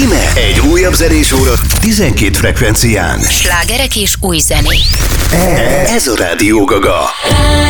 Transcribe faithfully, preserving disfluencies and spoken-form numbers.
Íme egy újabb zenés óra tizenkét frekvencián. Slágerek és új zenék. Ez a Rádió Gaga.